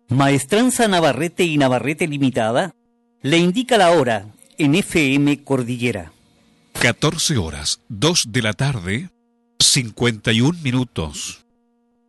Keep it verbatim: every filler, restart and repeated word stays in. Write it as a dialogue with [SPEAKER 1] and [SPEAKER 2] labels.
[SPEAKER 1] Maestranza Navarrete y Navarrete Limitada le indica la hora en F M Cordillera.
[SPEAKER 2] catorce horas, dos de la tarde, cincuenta y un minutos.